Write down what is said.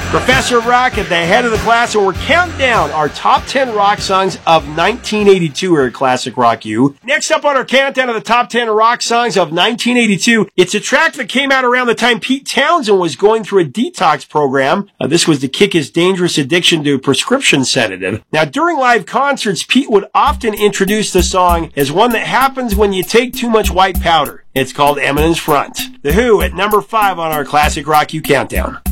Professor Rock at the head of the class, and we're counting down our top 10 rock songs of 1982 here at Classic Rock U. Next up on our countdown of the top 10 rock songs of 1982, it's a track that came out around the time Pete Townsend was going through a detox program. This was to kick his dangerous addiction to a prescription sedative. Now, during live concerts, Pete would often introduce the song as one that happens when you take too much white powder. It's called Eminence Front. The Who at number 5 on our Classic Rock U countdown.